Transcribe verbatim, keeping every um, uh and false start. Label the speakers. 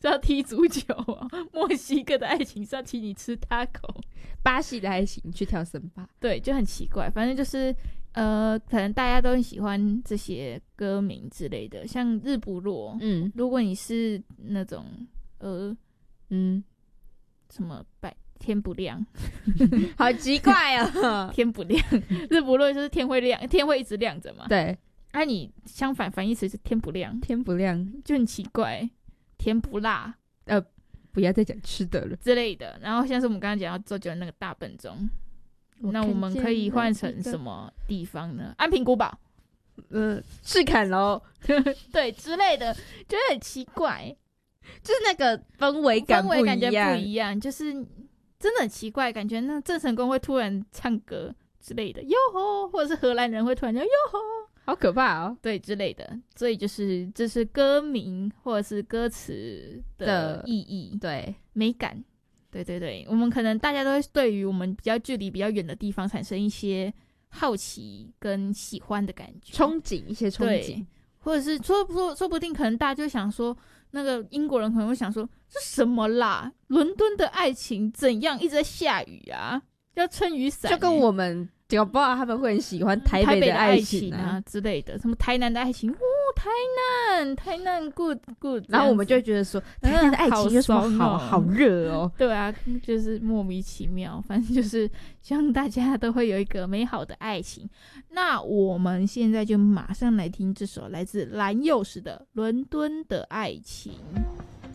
Speaker 1: 是要踢足球啊，墨西哥的爱情是要请你吃 taco，
Speaker 2: 巴西的爱情去跳森巴，
Speaker 1: 对，就很奇怪。反正就是呃，可能大家都很喜欢这些歌名之类的，像日不落，
Speaker 2: 嗯，
Speaker 1: 如果你是那种呃
Speaker 2: 嗯，
Speaker 1: 什么白天不亮，
Speaker 2: 好奇怪哦。
Speaker 1: 天不亮，日不落就是天会亮，天会一直亮着嘛。
Speaker 2: 对，
Speaker 1: 那、啊、你相反反义词是天不亮，
Speaker 2: 天不亮，
Speaker 1: 就很奇怪，天不辣
Speaker 2: 呃，不要再讲吃的了。
Speaker 1: 之类的。然后像是我们刚刚讲到周杰伦那个大笨钟，那我们可以换成什么地方呢？安平古堡，
Speaker 2: 呃，赤坎楼，
Speaker 1: 对之类的，觉得很奇怪，
Speaker 2: 就是那个氛围感不一样，
Speaker 1: 氛围感觉不一样，就是真的很奇怪，感觉那郑成功会突然唱歌之类的，哟吼，或者是荷兰人会突然叫哟吼，
Speaker 2: 好可怕哦，
Speaker 1: 对之类的。所以就是这是歌名或者是歌词的意义，
Speaker 2: 对，
Speaker 1: 美感。对对对，我们可能大家都会对于我们比较距离比较远的地方产生一些好奇跟喜欢的感觉，
Speaker 2: 憧憬一些憧憬，
Speaker 1: 或者是说说说不定可能大家就想说，那个英国人可能会想说，这什么啦？伦敦的爱情怎样一直在下雨啊？要撑雨伞、欸，
Speaker 2: 就跟我们搞不好他们会很喜欢台
Speaker 1: 北
Speaker 2: 的爱
Speaker 1: 情啊,
Speaker 2: 啊
Speaker 1: 之类的，什么台南的爱情，哦，台南台南 good good，
Speaker 2: 然后我们就会觉得说，台南的爱情有什么好、嗯、好热哦？
Speaker 1: 对啊，就是莫名其妙，反正就是希望大家都会有一个美好的爱情。那我们现在就马上来听这首来自蓝又时的《伦敦的爱情》。